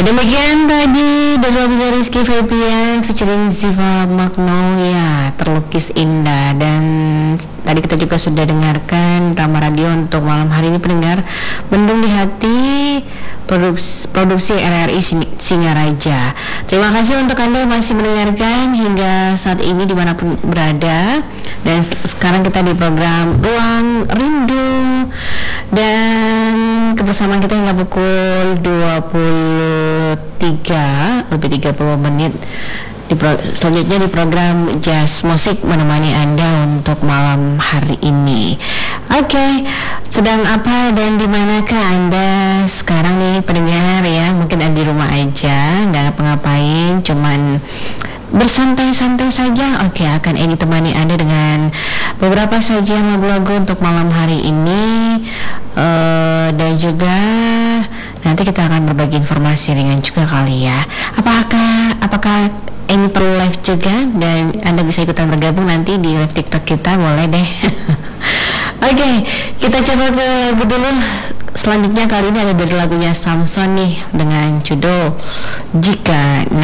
Demikian tadi dari lagunya Rizky Febian featuring Ziva Magnolia, Terlukis Indah. Dan tadi kita juga sudah dengarkan Rama Radio untuk malam hari ini pendengar, Mendung di Hati, produksi RRI Singaraja. Terima kasih untuk Anda yang masih mendengarkan hingga saat ini dimanapun berada. Dan sekarang kita di program Ruang Rindu, dan kebersamaan kita hingga pukul 23 lebih 30 menit. Selanjutnya di program Jazz Musik menemani Anda untuk malam hari ini. Oke, sedang apa dan di manakah Anda sekarang nih pendengar ya? Mungkin Anda di rumah aja, nggak ngapa-ngapain, cuman bersantai-santai saja. Oke, akan Edi temani Anda dengan beberapa saja lagu-lagu untuk malam hari ini, dan juga nanti kita akan berbagi informasi ringan juga kali ya. Apakah ini perlu live juga, dan Anda bisa ikutan bergabung nanti di live TikTok kita, boleh deh. Oke, kita coba ke lagu dulu. Selanjutnya kali ini ada dari lagunya Samson nih dengan judul Jika.